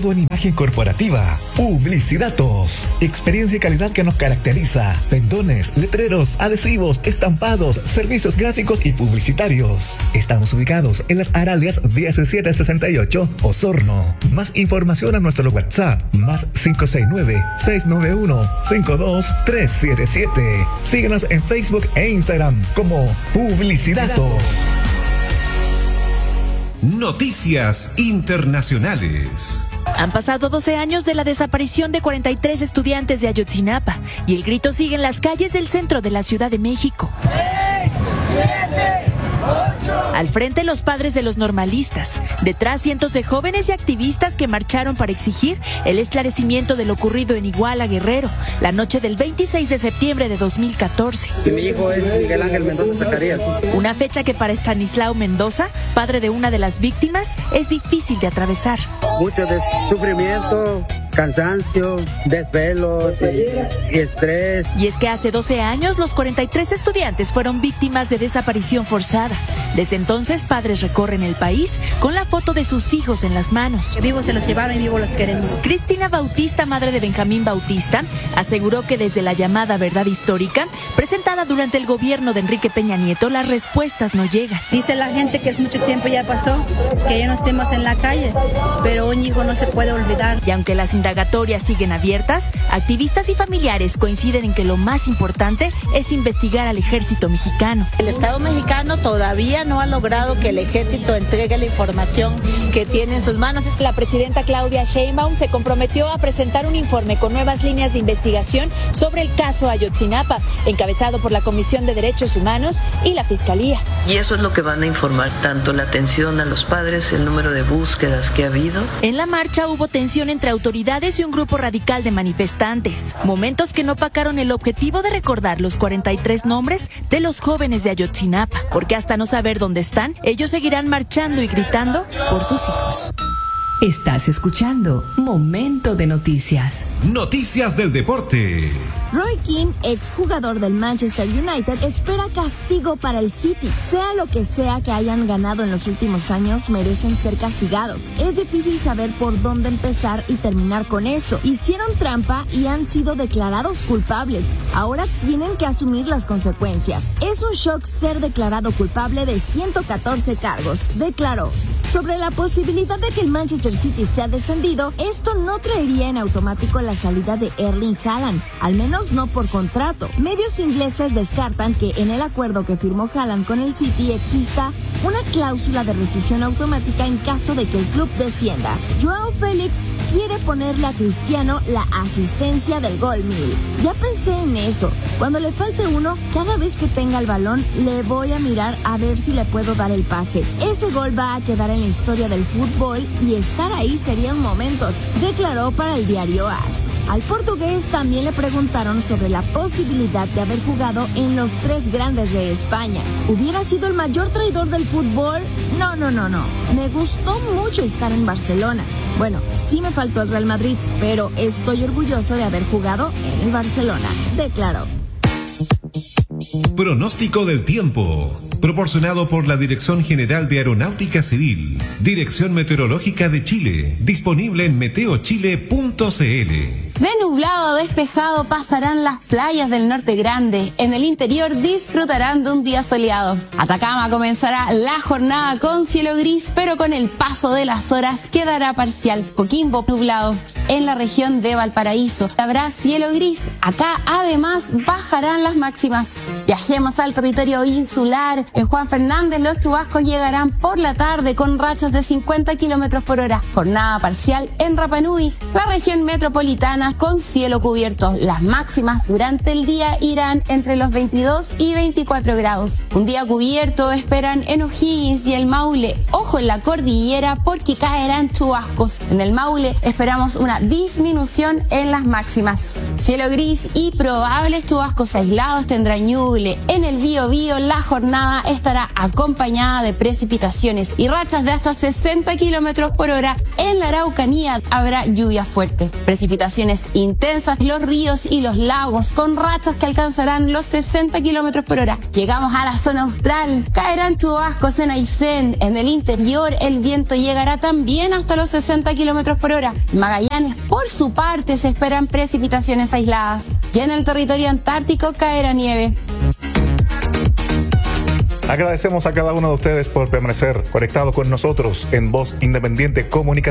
todo en imagen corporativa. Publicidatos. Experiencia y calidad que nos caracteriza. Pendones, letreros, adhesivos, estampados, servicios gráficos y publicitarios. Estamos ubicados en las Aralias 1768, Osorno. Más información a nuestro WhatsApp, más 569-691-52377. Síguenos en Facebook e Instagram como Publicidatos. Noticias internacionales. Han pasado 12 años de la desaparición de 43 estudiantes de Ayotzinapa y el grito sigue en las calles del centro de la Ciudad de México. 6, 7, 8. Al frente los padres de los normalistas, detrás cientos de jóvenes y activistas que marcharon para exigir el esclarecimiento de lo ocurrido en Iguala, Guerrero, la noche del 26 de septiembre de 2014. Mi hijo es Miguel Ángel Mendoza Zacarías. Una fecha que para Estanislao Mendoza, padre de una de las víctimas, es difícil de atravesar. Mucho sufrimiento, cansancio, desvelos y estrés. Y es que hace 12 años los 43 estudiantes fueron víctimas de desaparición forzada. Desde entonces, padres recorren el país con la foto de sus hijos en las manos. Vivos se los llevaron y vivos los queremos. Cristina Bautista, madre de Benjamín Bautista, aseguró que desde la llamada verdad histórica, presentada durante el gobierno de Enrique Peña Nieto, las respuestas no llegan. Dice la gente que es mucho tiempo ya pasó, que ya no estemos en la calle, pero un hijo no se puede olvidar. Y aunque las indagatorias siguen abiertas, activistas y familiares coinciden en que lo más importante es investigar al ejército mexicano. El Estado mexicano todavía no ha logrado que el ejército entregue la información que tiene en sus manos. La presidenta Claudia Sheinbaum se comprometió a presentar un informe con nuevas líneas de investigación sobre el caso Ayotzinapa, encabezado por la Comisión de Derechos Humanos y la Fiscalía. Y eso es lo que van a informar, tanto la atención a los padres, el número de búsquedas que ha habido. En la marcha hubo tensión entre autoridades y un grupo radical de manifestantes, momentos que no opacaron el objetivo de recordar los 43 nombres de los jóvenes de Ayotzinapa, porque hasta no saber dónde están, ellos seguirán marchando y gritando por sus hijos. Estás escuchando Momento de Noticias. Noticias del deporte. Roy Keane, exjugador del Manchester United, espera castigo para el City. Sea lo que sea que hayan ganado en los últimos años, merecen ser castigados. Es difícil saber por dónde empezar y terminar con eso. Hicieron trampa y han sido declarados culpables. Ahora tienen que asumir las consecuencias. Es un shock ser declarado culpable de 114 cargos, declaró. Sobre la posibilidad de que el Manchester City sea descendido, esto no traería en automático la salida de Erling Haaland, al menos no por contrato. Medios ingleses descartan que en el acuerdo que firmó Haaland con el City exista una cláusula de rescisión automática en caso de que el club descienda. Joao Félix quiere ponerle a Cristiano la asistencia del gol 1000. Ya pensé en eso. Cuando le falte uno, cada vez que tenga el balón, le voy a mirar a ver si le puedo dar el pase. Ese gol va a quedar en la historia del fútbol y estar ahí sería un momento, declaró para el diario AS. Al portugués también le preguntaron sobre la posibilidad de haber jugado en los 3 grandes de España. ¿Hubiera sido el mayor traidor del fútbol? No. Me gustó mucho estar en Barcelona. Bueno, sí me faltó el Real Madrid, pero estoy orgulloso de haber jugado en el Barcelona, declaró. Pronóstico del tiempo, proporcionado por la Dirección General de Aeronáutica Civil, Dirección Meteorológica de Chile, disponible en meteochile.cl. De nublado a despejado pasarán las playas del norte grande. En el interior disfrutarán de un día soleado. Atacama comenzará la jornada con cielo gris, pero con el paso de las horas quedará parcial. Coquimbo nublado. En la región de Valparaíso habrá cielo gris. Acá además bajarán las máximas. Viajemos al territorio insular. En Juan Fernández los chubascos llegarán por la tarde con rachas de 50 kilómetros por hora. Jornada parcial en Rapa Nui, la región metropolitana con cielo cubierto. Las máximas durante el día irán entre los 22 y 24 grados. Un día cubierto esperan en O'Higgins y el Maule. Ojo en la cordillera porque caerán chubascos. En el Maule esperamos una disminución en las máximas. Cielo gris y probables chubascos aislados tendrá Ñuble. En el Biobío la jornada estará acompañada de precipitaciones y rachas de hasta 60 kilómetros por hora. En la Araucanía habrá lluvia fuerte. Precipitaciones intensas en los ríos y los lagos con rachas que alcanzarán los 60 kilómetros por hora. Llegamos a la zona austral. Caerán chubascos en Aysén. En el interior el viento llegará también hasta los 60 kilómetros por hora. En Magallanes, por su parte, se esperan precipitaciones aisladas. Y en el territorio antártico caerá nieve. Agradecemos a cada uno de ustedes por permanecer conectado con nosotros en Voz Independiente Comunicación.